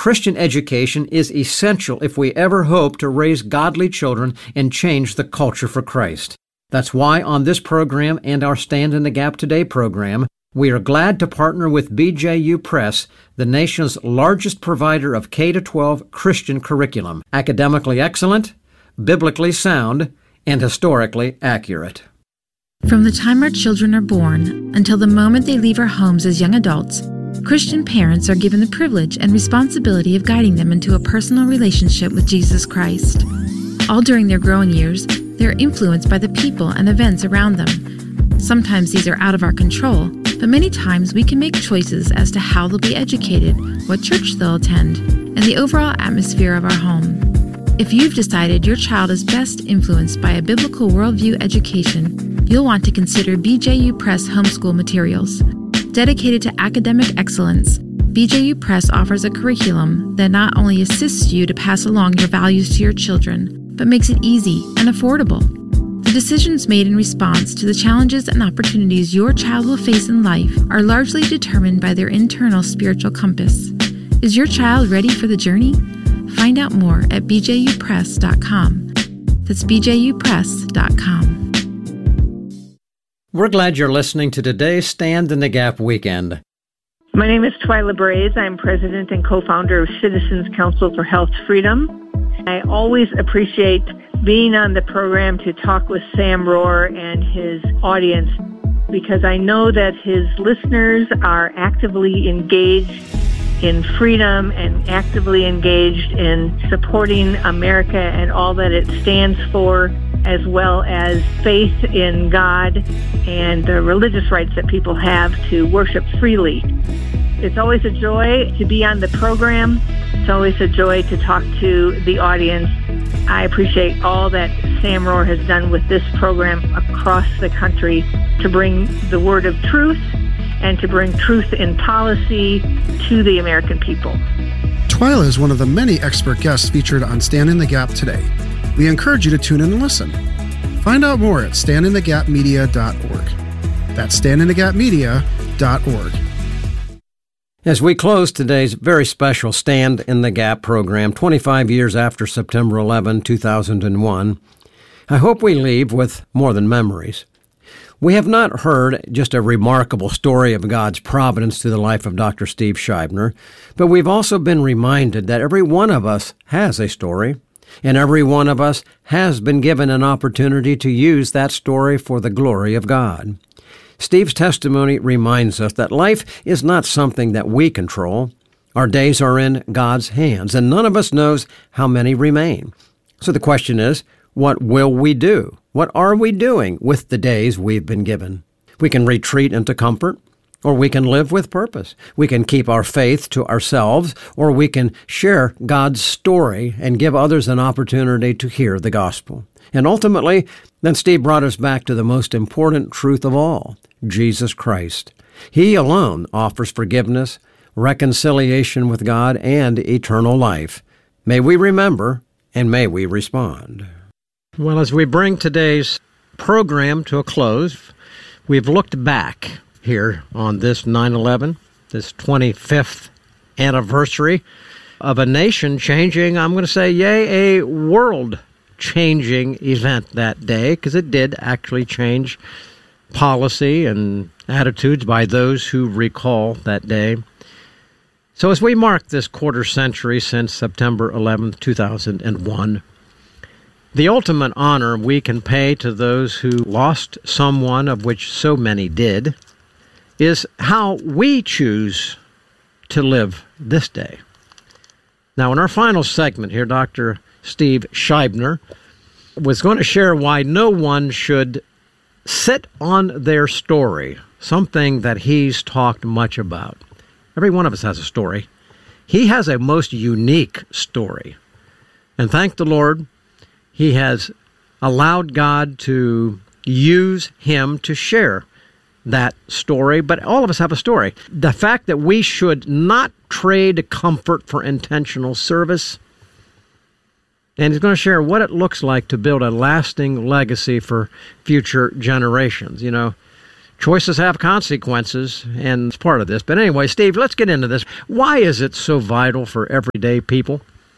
Christian education is essential if we ever hope to raise godly children and change the culture for Christ. That's why on this program and our Stand in the Gap Today program, we are glad to partner with BJU Press, the nation's largest provider of K-12 Christian curriculum, academically excellent, biblically sound, and historically accurate. From the time our children are born until the moment they leave our homes as young adults, Christian parents are given the privilege and responsibility of guiding them into a personal relationship with Jesus Christ. All during their growing years, they're influenced by the people and events around them. Sometimes these are out of our control, but many times we can make choices as to how they'll be educated, what church they'll attend, and the overall atmosphere of our home. If you've decided your child is best influenced by a biblical worldview education, you'll want to consider BJU Press homeschool materials. Dedicated to academic excellence, BJU Press offers a curriculum that not only assists you to pass along your values to your children, but makes it easy and affordable. The decisions made in response to the challenges and opportunities your child will face in life are largely determined by their internal spiritual compass. Is your child ready for the journey? Find out more at bjupress.com. That's bjupress.com. We're glad you're listening to today's Stand in the Gap Weekend. My name is Twyla Braze. I'm president and co-founder of Citizens Council for Health Freedom. I always appreciate being on the program to talk with Sam Rohrer and his audience because I know that his listeners are actively engaged in freedom and actively engaged in supporting America and all that it stands for, as well as faith in God and the religious rights that people have to worship freely. It's always a joy to be on the program. It's always a joy to talk to the audience. I appreciate all that Sam Rohrer has done with this program across the country to bring the word of truth and to bring truth in policy to the American people. Twyla is one of the many expert guests featured on Stand in the Gap today. We encourage you to tune in and listen. Find out more at standinthegapmedia.org. That's standinthegapmedia.org. As we close today's very special Stand in the Gap program, 25 years after September 11, 2001, I hope we leave with more than memories. We have not heard just a remarkable story of God's providence through the life of Dr. Steve Scheibner, but we've also been reminded that every one of us has a story, and every one of us has been given an opportunity to use that story for the glory of God. Steve's testimony reminds us that life is not something that we control. Our days are in God's hands, and none of us knows how many remain. So the question is, what will we do? What are we doing with the days we've been given? We can retreat into comfort, or we can live with purpose. We can keep our faith to ourselves, or we can share God's story and give others an opportunity to hear the gospel. And ultimately, then Steve brought us back to the most important truth of all, Jesus Christ. He alone offers forgiveness, reconciliation with God, and eternal life. May we remember, and may we respond. Well, as we bring today's program to a close, we've looked back here on this 9/11, this 25th anniversary of a nation-changing, I'm going to say, a world-changing event that day, because it did actually change policy and attitudes by those who recall that day. So as we mark this quarter century since September 11th, 2001, the ultimate honor we can pay to those who lost someone, of which so many did, is how we choose to live this day. Now, in our final segment here, Dr. Steve Scheibner was going to share why no one should sit on their story, something that he's talked much about. Every one of us has a story. He has a most unique story. And thank the Lord, he has allowed God to use him to share that story, but all of us have a story. The fact that we should not trade comfort for intentional service, and he's going to share what it looks like to build a lasting legacy for future generations. You know, choices have consequences, and it's part of this. But anyway, Steve, let's get into this. Why is it so vital for everyday people,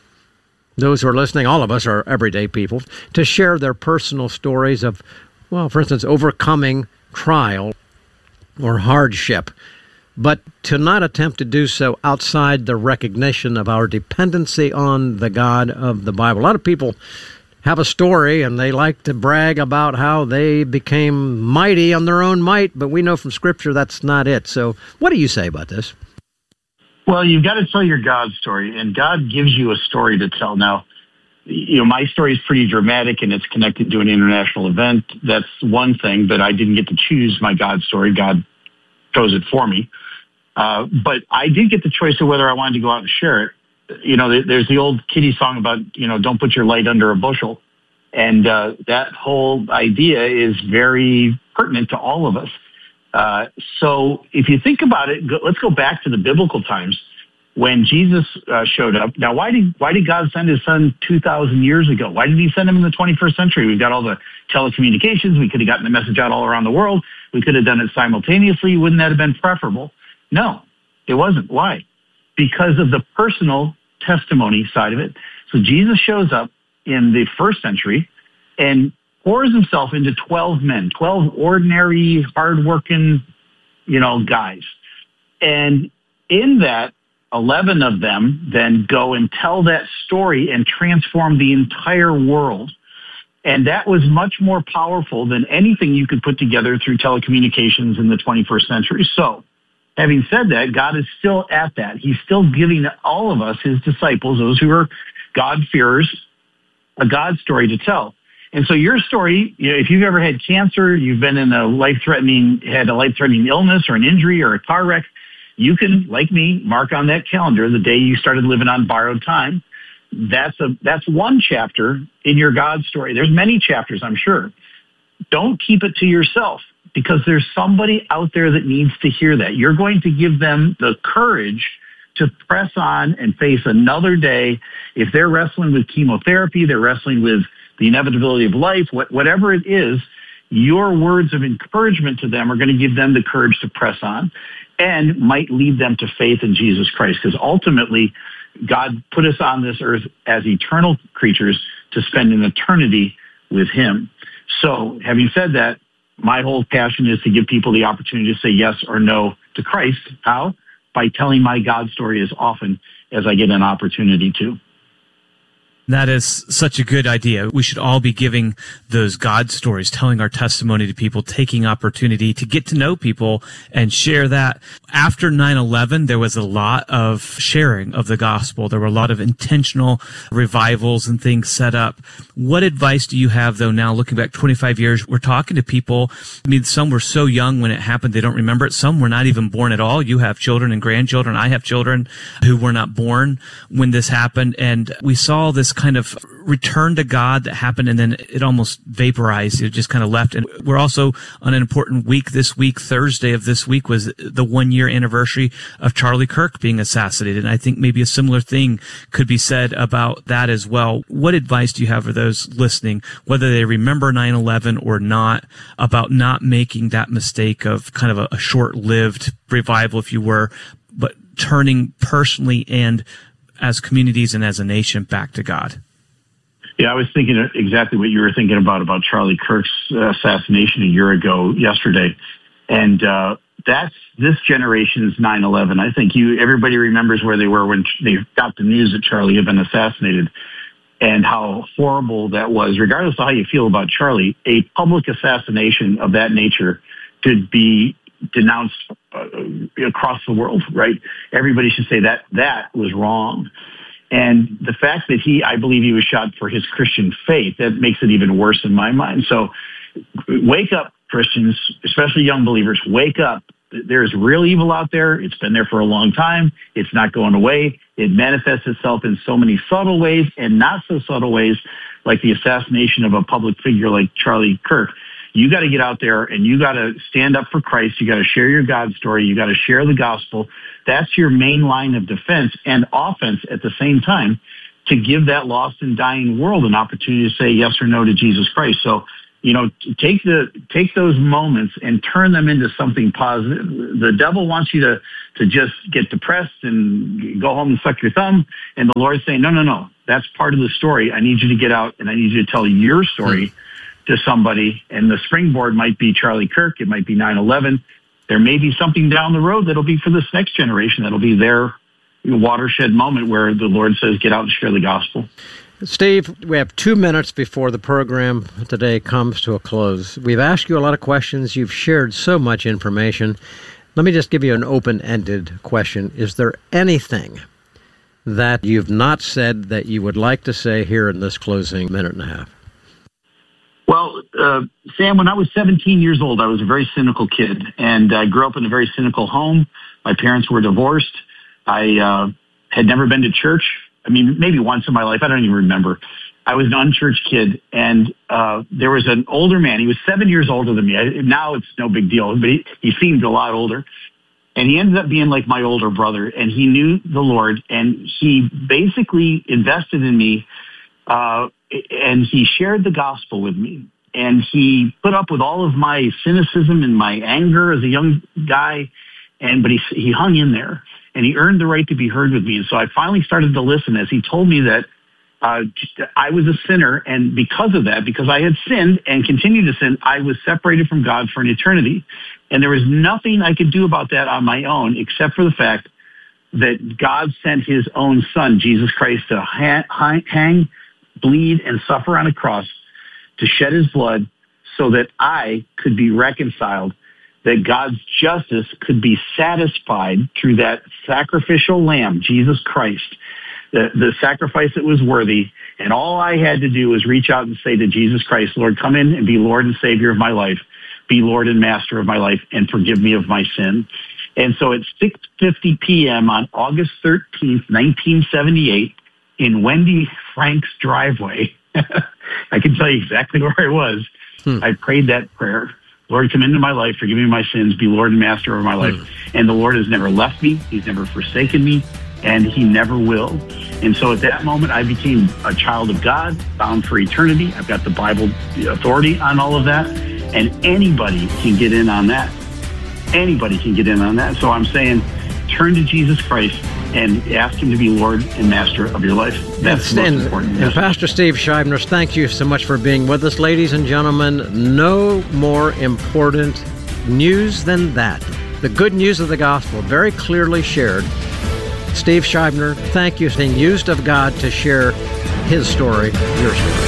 those who are listening, all of us are everyday people, to share their personal stories of, well, for instance, overcoming trial or hardship, but to not attempt to do so outside the recognition of our dependency on the God of the Bible? A lot of people have a story, and they like to brag about how they became mighty on their own might, but we know from Scripture that's not it. So what do you say about this? Well, you've got to tell your God story, and God gives you a story to tell. Now, my story is pretty dramatic, and it's connected to an international event. That's one thing, but I didn't get to choose my God story. God chose it for me. But I did get the choice of whether I wanted to go out and share it. There's the old kiddie song about, don't put your light under a bushel. And that whole idea is very pertinent to all of us. So if you think about it, let's go back to the biblical times when Jesus showed up. Now, why did God send his son 2,000 years ago? Why did he send him in the 21st century? We've got all the telecommunications. We could have gotten the message out all around the world. We could have done it simultaneously. Wouldn't that have been preferable? No, it wasn't. Why? Because of the personal testimony side of it. So Jesus shows up in the first century and pours himself into 12 men, 12 ordinary, hardworking, guys. And in that, 11 of them then go and tell that story and transform the entire world. And that was much more powerful than anything you could put together through telecommunications in the 21st century. So, having said that, God is still at that. He's still giving all of us, his disciples, those who are God-fearers, a God story to tell. And so your story, if you've ever had cancer, you've been in had a life-threatening illness or an injury or a car wreck, you can, like me, mark on that calendar the day you started living on borrowed time. That's one chapter in your God story. There's many chapters, I'm sure. Don't keep it to yourself, because there's somebody out there that needs to hear that. You're going to give them the courage to press on and face another day. If they're wrestling with chemotherapy, they're wrestling with the inevitability of life, whatever it is, your words of encouragement to them are going to give them the courage to press on and might lead them to faith in Jesus Christ. Because ultimately, God put us on this earth as eternal creatures to spend an eternity with him. So having said that, my whole passion is to give people the opportunity to say yes or no to Christ. How? By telling my God story as often as I get an opportunity to. That is such a good idea. We should all be giving those God stories, telling our testimony to people, taking opportunity to get to know people and share that. After 9/11, there was a lot of sharing of the gospel. There were a lot of intentional revivals and things set up. What advice do you have, though, now looking back 25 years? We're talking to people. I mean, some were so young when it happened, they don't remember it. Some were not even born at all. You have children and grandchildren. I have children who were not born when this happened. And we saw this kind of return to God that happened, and then it almost vaporized. It just kind of left. And we're also on an important week this week. Thursday of this week was the 1-year anniversary of Charlie Kirk being assassinated. And I think maybe a similar thing could be said about that as well. What advice do you have for those listening, whether they remember 9/11 or not, about not making that mistake of kind of a short-lived revival, if you were, but turning personally and as communities and as a nation back to God? Yeah, I was thinking exactly what you were thinking about Charlie Kirk's assassination a year ago yesterday. And that's this generation's 9/11. I think everybody remembers where they were when they got the news that Charlie had been assassinated and how horrible that was. Regardless of how you feel about Charlie, a public assassination of that nature could be denounced across the world, right? Everybody should say that was wrong. And the fact that I believe he was shot for his Christian faith, that makes it even worse in my mind. So wake up, Christians, especially young believers, wake up. There's real evil out there. It's been there for a long time. It's not going away. It manifests itself in so many subtle ways and not so subtle ways, like the assassination of a public figure like Charlie Kirk. You got to get out there and you got to stand up for Christ. You got to share your God story. You got to share the gospel. That's your main line of defense and offense at the same time, to give that lost and dying world an opportunity to say yes or no to Jesus Christ. So take those moments and turn them into something positive. The devil wants you to just get depressed and go home and suck your thumb. And the Lord's saying, no, that's part of the story. I need you to get out and I need you to tell your story to somebody. And the springboard might be Charlie Kirk. It might be 9/11. There may be something down the road that'll be for this next generation. That'll be their watershed moment where the Lord says, get out and share the gospel. Steve, we have 2 minutes before the program today comes to a close. We've asked you a lot of questions. You've shared so much information. Let me just give you an open-ended question. Is there anything that you've not said that you would like to say here in this closing minute and a half? Well, Sam, when I was 17 years old, I was a very cynical kid, and I grew up in a very cynical home. My parents were divorced. I had never been to church. I mean, maybe once in my life. I don't even remember. I was an unchurched kid, and there was an older man. He was 7 years older than me. Now it's no big deal, but he seemed a lot older. And he ended up being like my older brother, and he knew the Lord, and he basically invested in me, and he shared the gospel with me. And he put up with all of my cynicism and my anger as a young guy, but he hung in there. And he earned the right to be heard with me. And so I finally started to listen as he told me that I was a sinner. And because of that, because I had sinned and continued to sin, I was separated from God for an eternity. And there was nothing I could do about that on my own, except for the fact that God sent his own son, Jesus Christ, to hang, bleed, and suffer on a cross to shed his blood so that I could be reconciled, that God's justice could be satisfied through that sacrificial lamb, Jesus Christ, the sacrifice that was worthy. And all I had to do was reach out and say to Jesus Christ, Lord, come in and be Lord and Savior of my life, be Lord and Master of my life, and forgive me of my sin. And so at 6:50 p.m. on August 13th, 1978, in Wendy Frank's driveway, I can tell you exactly where I was. I prayed that prayer. Lord, come into my life, forgive me my sins, be Lord and Master of my life. And the Lord has never left me. He's never forsaken me, and he never will. And so at that moment, I became a child of God, bound for eternity. I've got the Bible authority on all of that, and anybody can get in on that. Anybody can get in on that. So I'm saying, turn to Jesus Christ and ask him to be Lord and Master of your life. That's the most important. And Pastor Steve Scheibner, thank you so much for being with us. Ladies and gentlemen, no more important news than that. The good news of the gospel, very clearly shared. Steve Scheibner, thank you for being used of God to share his story, your story.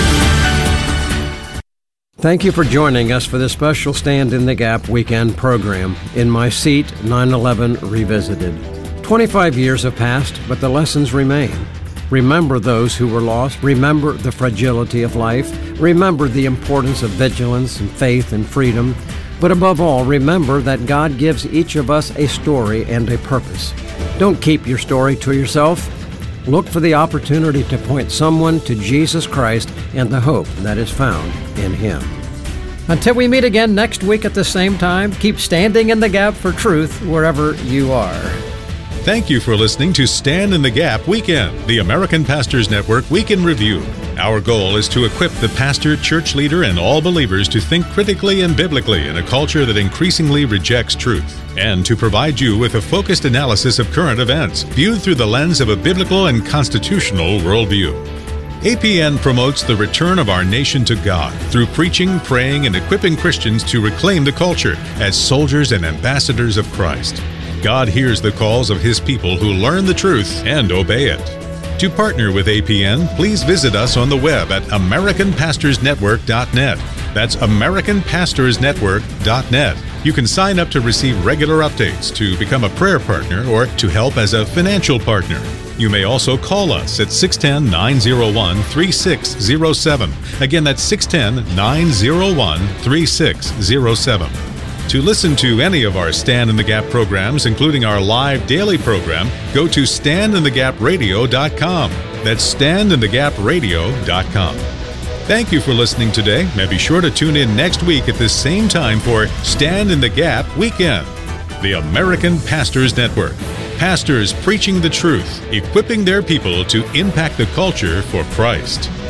Thank you for joining us for this special Stand in the Gap weekend program, In My Seat, 9/11 Revisited. 25 years have passed, but the lessons remain. Remember those who were lost. Remember the fragility of life. Remember the importance of vigilance and faith and freedom. But above all, remember that God gives each of us a story and a purpose. Don't keep your story to yourself. Look for the opportunity to point someone to Jesus Christ and the hope that is found in Him. Until we meet again next week at the same time, keep standing in the gap for truth wherever you are. Thank you for listening to Stand in the Gap Weekend, the American Pastors Network Week in Review. Our goal is to equip the pastor, church leader, and all believers to think critically and biblically in a culture that increasingly rejects truth, and to provide you with a focused analysis of current events, viewed through the lens of a biblical and constitutional worldview. APN promotes the return of our nation to God through preaching, praying, and equipping Christians to reclaim the culture as soldiers and ambassadors of Christ. God hears the calls of His people who learn the truth and obey it. To partner with APN, please visit us on the web at AmericanPastorsNetwork.net. That's AmericanPastorsNetwork.net. You can sign up to receive regular updates, to become a prayer partner, or to help as a financial partner. You may also call us at 610-901-3607. Again, that's 610-901-3607. To listen to any of our Stand in the Gap programs, including our live daily program, go to standinthegapradio.com. That's standinthegapradio.com. Thank you for listening today, and be sure to tune in next week at this same time for Stand in the Gap Weekend, the American Pastors Network. Pastors preaching the truth, equipping their people to impact the culture for Christ.